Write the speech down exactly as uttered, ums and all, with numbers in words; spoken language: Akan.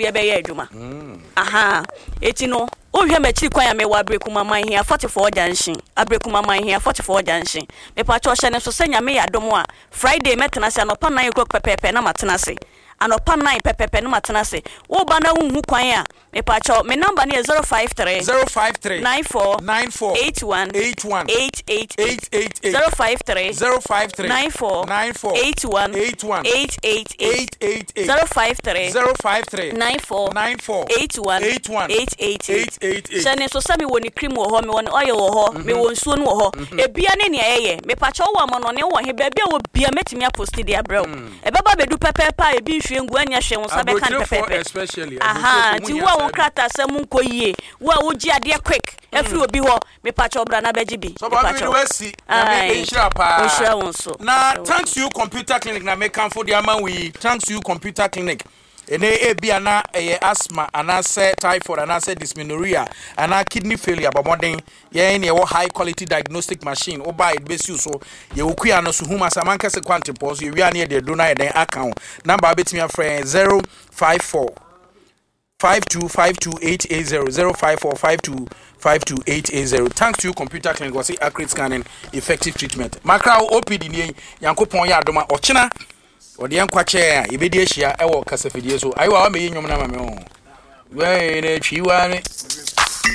de be ye adwuma aha eti no o hwe ma chi kwan ya me wa Abrekuma man hia forty-four junction Abrekuma man hia forty-four junction me pa cho hye ne so senya me ya dom a Friday metena se anopa nine o'clock pepepe na matena se anopa nine pepepe na matena se wo ba na hu kwan a me pa cho me number ne zero five three zero five three nine four nine four eight one eight one eight eight eight eight eight zero five three zero five three nine four nine four eight one eight one eight eight eight eight eight zero five three zero five three nine four nine four eight one eight one eight eight eight eight eight. Shane so sami woni cream wo ho me woni oil wo ho me won suo no wo ho ebia ne ne yeye me pa cho wo mo no ne wo he ba bia wo bia metimi apost dia brew e beba bedu pepepa e bi hwe ngu anya hwe wo sabe kan pepepe especially aha ti wo won krata sam nko yie wo wo gi ade quick every obi ho me pa cho bra na beji bi so ba bi we si na me enhira pa enhira won so na thanks you computer clinic na me kan for the man we thanks you computer clinic ene e bia na eh, asthma anase typhoid anase dysmenorrhea ana kidney failure bamoden ye ne wo high quality diagnostic machine o buy it base so ye okua no so huma samanka se quantity pos ye wi ane de do na ye den account number betimi afre zero five four five two five two eight eight zero zero five four five two five two eight eight zero. Thanks to you computer clinic was accurate scanning effective treatment makra O P D ni yankopon ya adoma ochina odi enkwache a ibedi ahia e wo kasafidie so ayi wa me nyom na ma me ho we ne twiwa ne